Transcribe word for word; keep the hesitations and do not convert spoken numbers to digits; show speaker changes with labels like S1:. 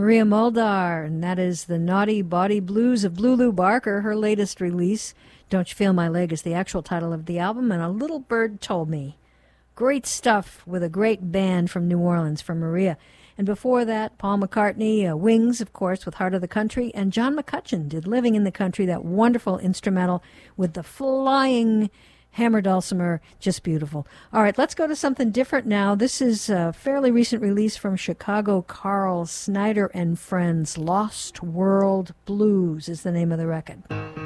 S1: Maria Muldaur, and that is the Naughty Body Blues of Blue Lou Barker, her latest release. Don't You Feel My Leg is the actual title of the album, and A Little Bird Told Me. Great stuff with a great band from New Orleans, from Maria. And before that, Paul McCartney, uh, Wings, of course, with Heart of the Country, and John McCutcheon did Living in the Country, that wonderful instrumental with the flying hammer dulcimer, just beautiful. All right, let's go to something different now. This is a fairly recent release from Chicago. Carl Snyder and Friends. Lost World Blues is the name of the record.